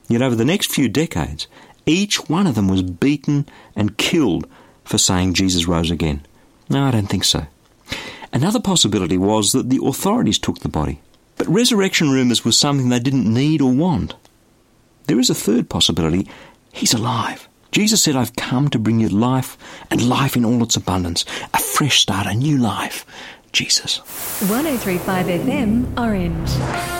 Yet over the next few decades, each one of them was beaten and killed for saying Jesus rose again. No, I don't think so. Another possibility was that the authorities took the body, but resurrection rumours was something they didn't need or want. There is a third possibility. He's alive. Jesus said, I've come to bring you life, and life in all its abundance. A fresh start, a new life. Jesus. 103.5 FM, Orange.